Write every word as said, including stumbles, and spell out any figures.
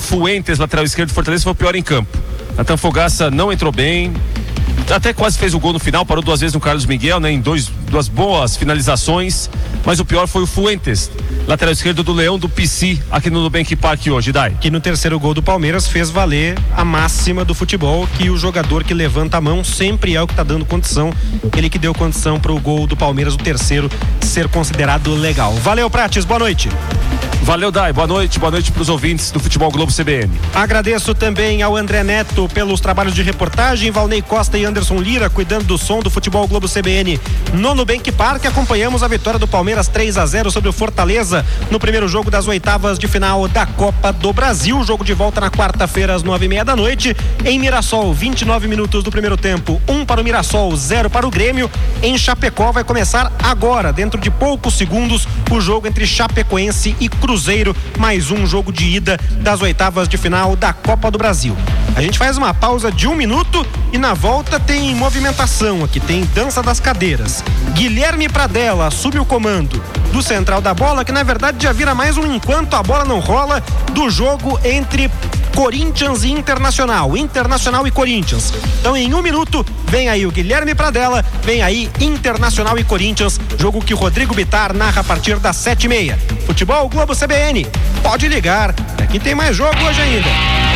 Fuentes, lateral esquerdo do Fortaleza, foi o pior em campo. Natan Fogaça não entrou bem, até quase fez o gol no final, parou duas vezes no Carlos Miguel, né, em dois, duas boas finalizações, mas o pior foi o Fuentes, lateral esquerdo do Leão do P C, aqui no Nubank Park hoje, Dai. Que no terceiro gol do Palmeiras fez valer a máxima do futebol, que o jogador que levanta a mão sempre é o que está dando condição, ele que deu condição para o gol do Palmeiras, o terceiro, ser considerado legal. Valeu, Prates, boa noite. Valeu, Dai, boa noite, boa noite para os ouvintes do Futebol Globo C B N. Agradeço também ao André Neto pelos trabalhos de reportagem, Valnei Costa e Anderson Lira cuidando do som do Futebol Globo C B N no Nubank Park. Acompanhamos a vitória do Palmeiras três a zero sobre o Fortaleza no primeiro jogo das oitavas de final da Copa do Brasil. Jogo de volta na quarta-feira às nove e meia da noite em Mirassol. vinte e nove minutos do primeiro tempo, um para o Mirassol, zero para o Grêmio. Em Chapecó vai começar agora, dentro de poucos segundos, o jogo entre Chapecoense e Cruzeiro, mais um jogo de ida das oitavas de final da Copa do Brasil. A gente faz uma pausa de um minuto e na volta tem movimentação aqui, tem dança das cadeiras. Guilherme Pradella assume o comando do central da bola, que na verdade já vira mais um enquanto a bola não rola do jogo entre Corinthians e Internacional, Internacional e Corinthians. Então em um minuto vem aí o Guilherme Pradella, vem aí Internacional e Corinthians, jogo que Rodrigo Bittar narra a partir das sete e meia. Futebol Globo C B N, pode ligar, aqui tem mais jogo hoje ainda.